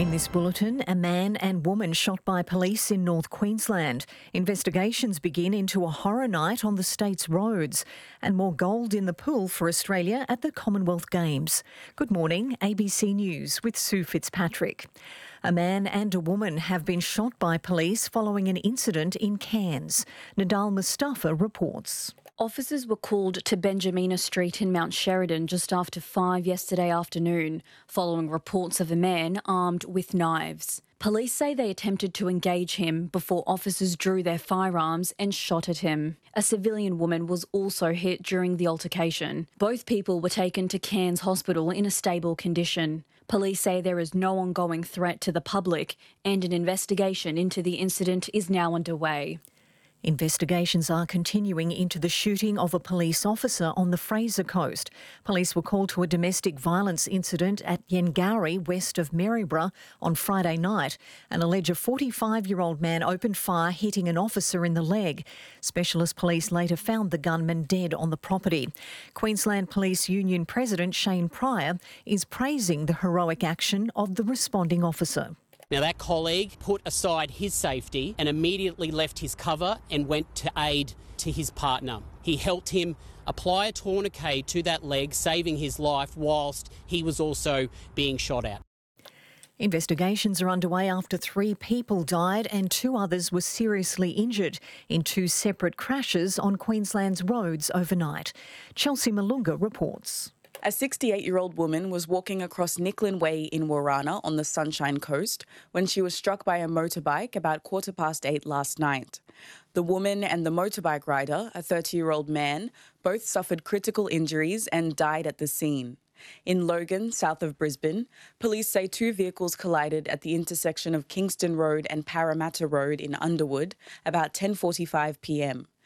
In this bulletin, a man and woman shot by police in North Queensland. Investigations begin into a horror night on the state's roads. And more gold in the pool for Australia at the Commonwealth Games. Good morning, ABC News with Sue Fitzpatrick. A man and a woman have been shot by police following an incident in Cairns. Nadal Mustafa reports. Officers were called to Benjamina Street in Mount Sheridan just after 5 yesterday afternoon, following reports of a man armed with knives. Police say they attempted to engage him before officers drew their firearms and shot at him. A civilian woman was also hit during the altercation. Both people were taken to Cairns Hospital in a stable condition. Police say there is no ongoing threat to the public and an investigation into the incident is now underway. Investigations are continuing into the shooting of a police officer on the Fraser Coast. Police were called to a domestic violence incident at Yengauri, west of Maryborough, on Friday night. An alleged 45-year-old man opened fire, hitting an officer in the leg. Specialist police later found the gunman dead on the property. Queensland Police Union President Shane Pryor is praising the heroic action of the responding officer. Now, that colleague put aside his safety and immediately left his cover and went to aid to his partner. He helped him apply a tourniquet to that leg, saving his life whilst he was also being shot at. Investigations are underway after 3 people died and 2 others were seriously injured in 2 separate crashes on Queensland's roads overnight. Chelsea Malunga reports. A 68-year-old woman was walking across Nicklin Way in Warana on the Sunshine Coast when she was struck by a motorbike about 8:15 last night. The woman and the motorbike rider, a 30-year-old man, both suffered critical injuries and died at the scene. In Logan, south of Brisbane, police say 2 vehicles collided at the intersection of Kingston Road and Parramatta Road in Underwood about 10:45 p.m.